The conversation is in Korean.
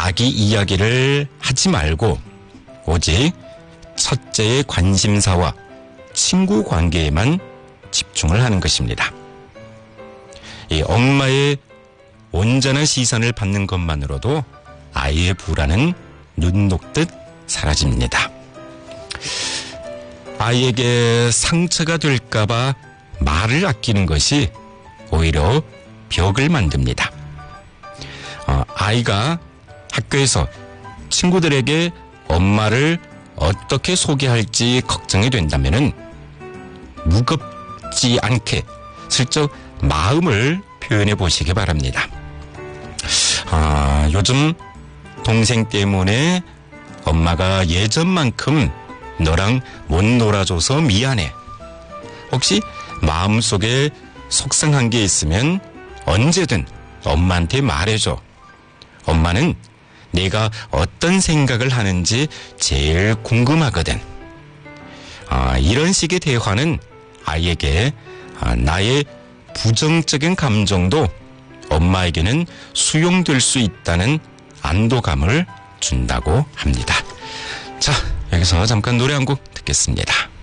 자기 이야기를 하지 말고 오직 첫째의 관심사와 친구 관계에만 집중을 하는 것입니다. 이 엄마의 온전한 시선을 받는 것만으로도 아이의 불안은 눈 녹듯 사라집니다. 아이에게 상처가 될까봐 말을 아끼는 것이 오히려 벽을 만듭니다. 아이가 학교에서 친구들에게 엄마를 어떻게 소개할지 걱정이 된다면은 무겁지 않게 슬쩍 마음을 표현해 보시기 바랍니다. 요즘 동생 때문에 엄마가 예전만큼 너랑 못 놀아줘서 미안해. 혹시 마음속에 속상한 게 있으면 언제든 엄마한테 말해줘. 엄마는 내가 어떤 생각을 하는지 제일 궁금하거든. 이런 식의 대화는 아이에게 나의 부정적인 감정도 엄마에게는 수용될 수 있다는 안도감을 준다고 합니다. 자, 여기서 잠깐 노래 한 곡 듣겠습니다.